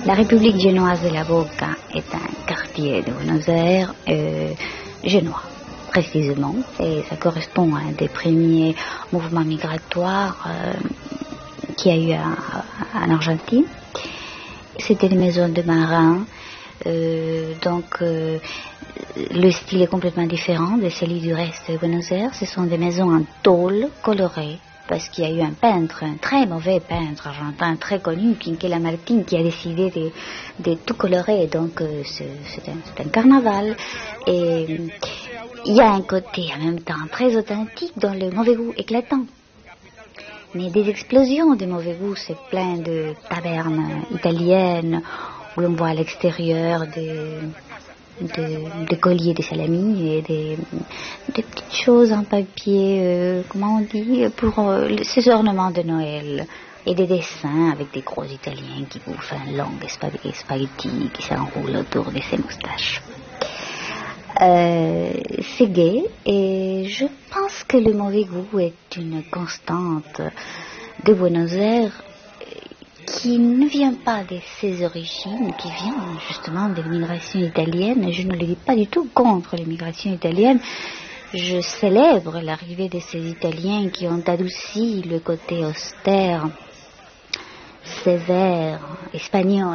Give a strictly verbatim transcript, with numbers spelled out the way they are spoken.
La République génoise de la Boca est un quartier de Buenos Aires euh, génois, précisément, et ça correspond à un des premiers mouvements migratoires euh, qu'il y a eu en Argentine. C'était des maisons de marins, euh, donc euh, le style est complètement différent de celui du reste de Buenos Aires. Ce sont des maisons en tôle colorées, parce qu'il y a eu un peintre, un très mauvais peintre argentin, très connu, Quinquela Lamartine, qui a décidé de, de tout colorer. Donc euh, c'est, c'est, un, c'est un carnaval. Et il y a un côté en même temps très authentique dans le mauvais goût éclatant. Mais des explosions de mauvais goût, c'est plein de tavernes italiennes où l'on voit à l'extérieur des, des, des colliers de salami et des, des petites choses en papier, euh, comment on dit, pour euh, ces ornements de Noël. Et des dessins avec des gros Italiens qui bouffent un long spaghetti qui s'enroule autour de ses moustaches. Euh, c'est gai et je pense que le mauvais goût est une constante de Buenos Aires qui ne vient pas de ses origines, qui vient justement de l'immigration italienne. Je ne le dis pas du tout contre l'immigration italienne. Je célèbre l'arrivée de ces Italiens qui ont adouci le côté austère, sévère, espagnol